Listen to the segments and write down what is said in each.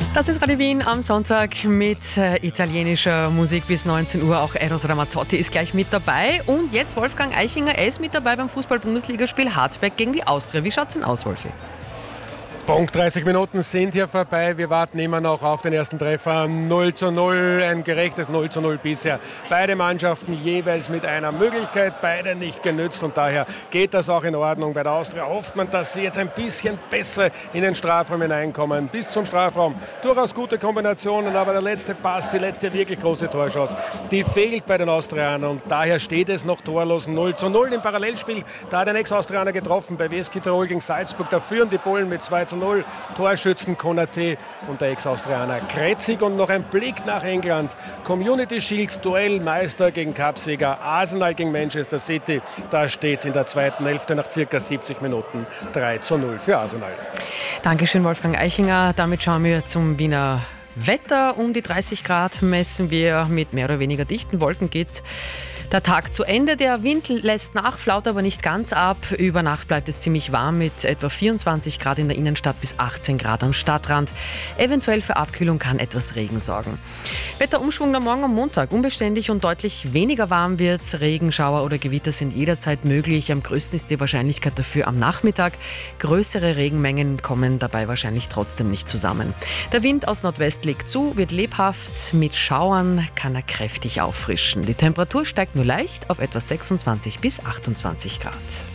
Das ist Radio Wien am Sonntag mit italienischer Musik bis 19 Uhr. Auch Eros Ramazzotti ist gleich mit dabei. Und jetzt Wolfgang Eichinger, er ist mit dabei beim Fußball-Bundesligaspiel Hartberg gegen die Austria. Wie schaut's denn aus, Wolfi? Punkt 30 Minuten sind hier vorbei. Wir warten immer noch auf den ersten Treffer. 0:0, ein gerechtes 0:0 bisher. Beide Mannschaften jeweils mit einer Möglichkeit, beide nicht genützt. Und daher geht das auch in Ordnung. Bei der Austria hofft man, dass sie jetzt ein bisschen besser in den Strafraum hineinkommen. Bis zum Strafraum durchaus gute Kombinationen, aber der letzte Pass, die letzte wirklich große Torchance, die fehlt bei den Austrianern. Und daher steht es noch torlos 0:0 im Parallelspiel. Da hat ein Ex-Austrianer getroffen bei WSG Tirol gegen Salzburg. Da führen die Bullen mit 2:0. Torschützen Konaté und der Ex-Austrianer Kretzig. Und noch ein Blick nach England. Community Shield Duell, Meister gegen Cupsieger Arsenal gegen Manchester City. Da steht es in der zweiten Hälfte nach circa 70 Minuten 3:0 für Arsenal. Dankeschön, Wolfgang Eichinger. Damit schauen wir zum Wiener Wetter. Um die 30 Grad messen wir. Mit mehr oder weniger dichten Wolken geht's der Tag zu Ende. Der Wind lässt nach, flaut aber nicht ganz ab. Über Nacht bleibt es ziemlich warm mit etwa 24 Grad in der Innenstadt bis 18 Grad am Stadtrand. Eventuell für Abkühlung kann etwas Regen sorgen. Wetterumschwung am Morgen am Montag. Unbeständig und deutlich weniger warm wird's. Regenschauer oder Gewitter sind jederzeit möglich. Am größten ist die Wahrscheinlichkeit dafür am Nachmittag. Größere Regenmengen kommen dabei wahrscheinlich trotzdem nicht zusammen. Der Wind aus Nordwest legt zu, wird lebhaft. Mit Schauern kann er kräftig auffrischen. Die Temperatur steigt nur leicht auf etwa 26 bis 28 Grad.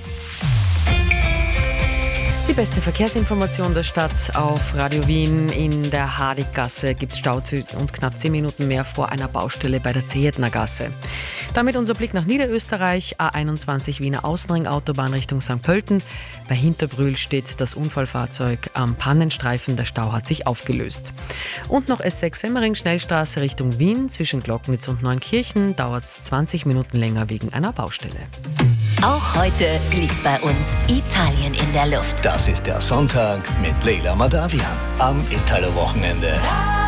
Die beste Verkehrsinformation der Stadt auf Radio Wien. In der Hadiggasse gibt es Staus und knapp 10 Minuten mehr vor einer Baustelle bei der Zehetner Gasse. Damit unser Blick nach Niederösterreich. A21 Wiener Außenring Autobahn Richtung St. Pölten. Bei Hinterbrühl steht das Unfallfahrzeug am Pannenstreifen. Der Stau hat sich aufgelöst. Und noch S6 Semmering Schnellstraße Richtung Wien. Zwischen Glocknitz und Neunkirchen dauert es 20 Minuten länger wegen einer Baustelle. Auch heute liegt bei uns Italien in der Luft. Das ist der Sonntag mit Leila Madavian am Italo-Wochenende.